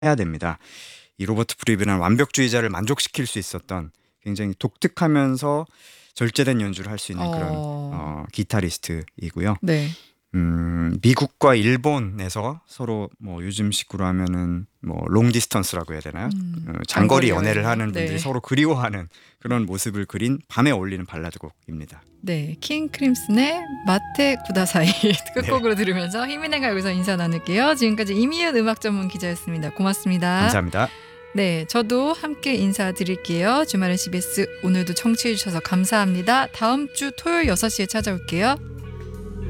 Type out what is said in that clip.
해야 됩니다. 이 로버트 프리비는 완벽주의자를 만족시킬 수 있었던 굉장히 독특하면서 절제된 연주를 할 수 있는 그런 기타리스트이고요. 네. 미국과 일본에서 서로 뭐 요즘식으로 하면은 뭐 롱디스턴스라고 해야 되나요? 장거리 연애를 하는 분들이 네. 서로 그리워하는 그런 모습을 그린 밤에 어울리는 발라드곡입니다. 네, 킹 크림슨의 마테 구다사이 끝곡으로 들으면서 힘이네가 여기서 인사 나눌게요. 지금까지 이미은 음악 전문 기자였습니다. 고맙습니다. 감사합니다. 네, 저도 함께 인사드릴게요. 주말엔 CBS 오늘도 청취해 주셔서 감사합니다. 다음 주 토요일 6시에 찾아올게요.